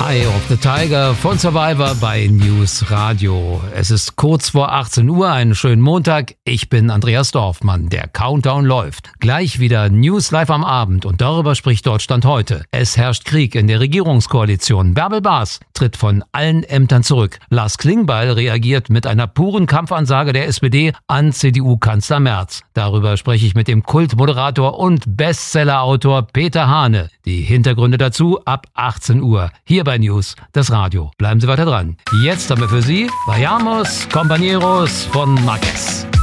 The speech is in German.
Eye of the Tiger von Survivor bei News Radio. Es ist kurz vor 18 Uhr, einen schönen Montag. Ich bin Andreas Dorfmann. Der Countdown läuft. Gleich wieder News live am Abend und darüber spricht Deutschland heute. Es herrscht Krieg in der Regierungskoalition. Bärbel Baas tritt von allen Ämtern zurück. Lars Klingbeil reagiert mit einer puren Kampfansage der SPD an CDU-Kanzler Merz. Darüber spreche ich mit dem Kultmoderator und Bestsellerautor Peter Hane. Die Hintergründe dazu ab 18 Uhr. Hier bei News, das Radio. Bleiben Sie weiter dran. Jetzt haben wir für Sie Vayamos Compañeros von Marquez.